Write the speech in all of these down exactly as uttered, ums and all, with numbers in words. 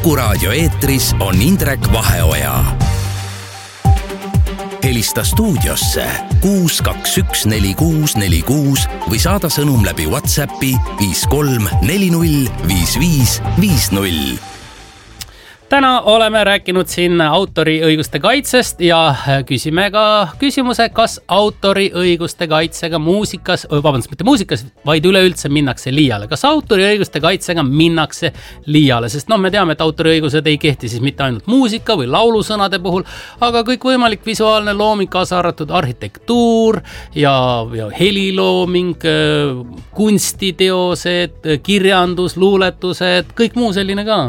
Kuku Raadio eetris on Indrek Vaheoja. Helista stuudiosse kuus kaks üks neli kuus neli kuus või saada sõnum läbi WhatsAppi viis kolm neli null viis viis viis null. Täna oleme rääkinud siin autoriõiguste kaitsest ja küsime ka küsimuse, kas autoriõiguste kaitsega muusikas, vabandust, mitte muusikas, vaid üleüldse minnakse liiale. Kas autoriõiguste kaitsega minnakse liiale? Sest no me teame, et autoriõigused ei kehti siis mitte ainult muusika või laulusõnade puhul, aga kõik võimalik visuaalne looming, kaasa arvatud arhitektuur ja, ja helilooming, kunstiteosed, kirjandus, luuletused, kõik muu selline ka.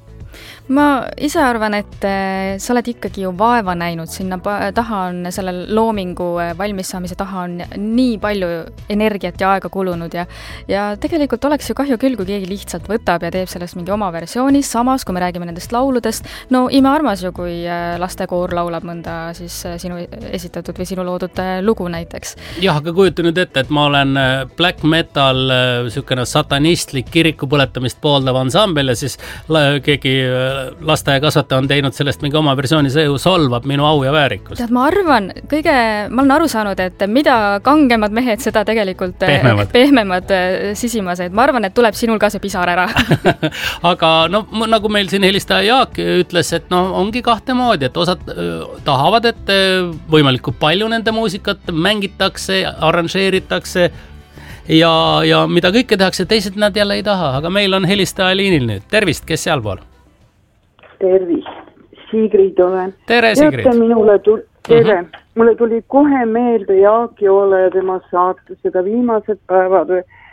Ma ise arvan, et sa oled ikkagi ju vaeva näinud, sinna taha on, selle loomingu valmissaamise taha on nii palju energiat ja aega kulunud ja, ja tegelikult oleks ju kahju küll, kui keegi lihtsalt võtab ja teeb sellest mingi oma versiooni, samas kui me räägime nendest lauludest, no imearmas ju, kui lastekoor laulab mõnda siis sinu esitatud või sinu loodud lugu näiteks. Jah, aga kujuta nüüd ette, et ma olen black metal, sükene satanistlik kiriku põletamist pooldav ansambel ja siis keegi lasteaia kasvataja on teinud sellest mingi oma versiooni, see ju solvab minu au ja väärikust. Tead, ma arvan, kõige, ma olen aru saanud, et mida kangemad mehed, seda tegelikult pehmemad, pehmemad sisimased. Ma arvan, et tuleb sinul ka see pisar ära. Aga no, nagu meil siin helistaja Jaak ütles, et no ongi kahte moodi, et osad tahavad, et võimalikult palju nende muusikat mängitakse, arranžeeritakse ja, ja mida kõike tehakse, teised nad jälle ei taha, aga meil on helistaja liinil nüüd. Tervist, kes seal pool? Tervist, Sigrid olen. Tere, Sigrid. Teate, minule tuli, tere. Uh-huh. Mulle tuli kohe meelde Jaaki Ole ja tema saate seda viimased päevad.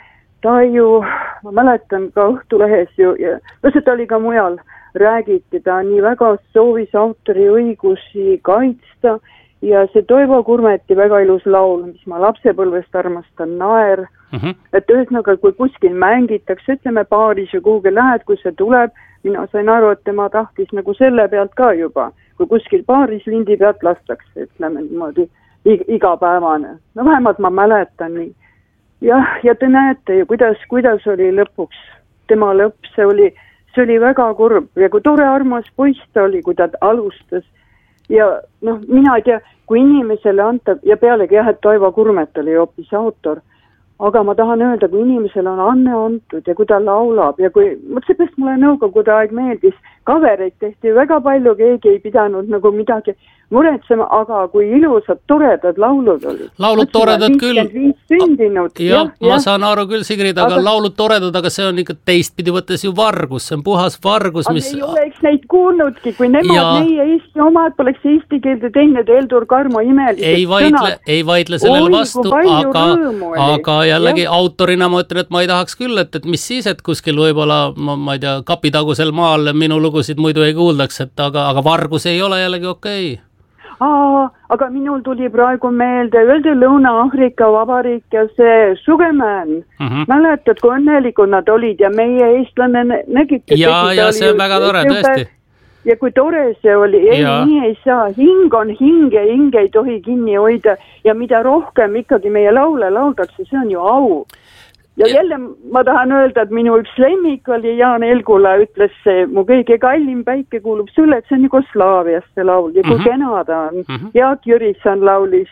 Ta ju, ma mäletan ka Õhtulehes ju, ja ta oli ka mujal, räägiti, ta nii väga soovis autori õigusi kaitsta ja see Toivo Kurmeti väga ilus laul, mis ma lapsepõlvest armastan, Naer. Uh-huh. Et ühesõnaga, kui kuskil mängitakse, ütleme paaris ja kuhugi lähed, kui see tuleb, mina sain aru, et tema tahtis nagu selle pealt ka juba, kui kuskil paaris lindi pealt lastakse, ütleme niimoodi igapäevane. No vähemalt ma mäletan nii. Ja, ja te näete ju, kuidas, kuidas oli lõpuks tema lõpp, see oli, see oli väga kurb ja kui tore armas poiss ta oli, kui ta alustas ja noh, mina ei tea, kui inimesele antab ja pealegi jah, et Toivo Kurmet oli hoopis autor, aga ma tahan öelda, kui inimesele on anne antud ja kui ta laulab ja kui, seepärast mulle nõukogude aeg meeldis, kavereid tehti väga palju, keegi ei pidanud nagu midagi muretsema, aga kui ilusad, toredad laulud olid. Laulud toredad küll. Sündinud, ja, ja, ma saan aru küll, Sigrid, aga, aga laulud toredad, aga see on ikka teistpidi võttes ju vargus, see on puhas vargus, aga mis... ei oleks neid kuulnudki, kui nemad, ja... meie Eesti omad poleks eesti keelde teinud Eldur Karmo imelised ei vaidle, sõnad. Ei vaidle sellele Oi, vastu, aga, aga jällegi ja. Autorina ma ütlen, et ma ei tahaks küll, et, et mis siis, et kuskil võib-olla, ma, ma ei tea, kapitagusel maal minu lugusid muidu ei kuuldaks, et aga, aga vargus ei ole jällegi okei. Okay. Aa, aga minul tuli praegu meelde, öeldi Lõuna-Aafrika Vabariik ja see Sugeman. Uh-huh. Mäletad, kui õnnelikud nad olid ja meie eestlane nägid. Ja, ja see on väga tore, tõesti. Ja kui tore see oli, ei, nii ei saa, hing on hinge, hinge ei tohi kinni hoida ja mida rohkem ikkagi meie laule laudakse, see on ju au. Ja jälle ma tahan öelda, et minu üks lemmik oli Jaan Elgula, ütles see, mu kõige kallim päike kuulub sulle, et see on Jugoslaavias see laul ja kui mm-hmm. kena ta on. Mm-hmm. Jaak Jürisson laulis.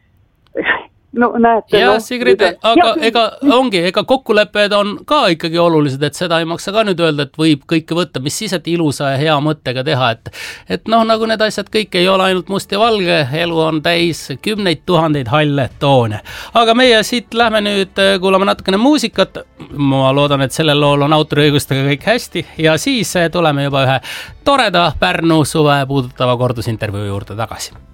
No näete. Ja no, Sigrid, aga ja, ega ongi, ega kokkulepped on ka ikkagi olulised, et seda ei maksa ka nüüd öelda, et võib kõike võtta, mis siis, et ilusa ja hea mõttega teha, et, et noh, nagu need asjad kõik ei ole ainult must ja valge, elu on täis kümneid tuhandeid halle toone. Aga meie siit lähme nüüd kuulame natukene muusikat, ma loodan, et sellel lool on autoriõigustega kõik hästi ja siis tuleme juba ühe toreda Pärnu suve puudutava kordusintervjuu juurde tagasi.